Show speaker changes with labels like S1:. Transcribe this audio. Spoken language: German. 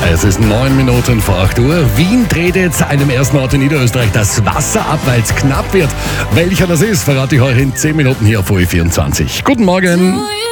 S1: Es ist 9 Minuten vor 8 Uhr. Wien dreht jetzt einem ersten Ort in Niederösterreich das Wasser ab, weil es knapp wird. Welcher das ist, verrate ich euch in 10 Minuten hier auf OE24. Guten Morgen.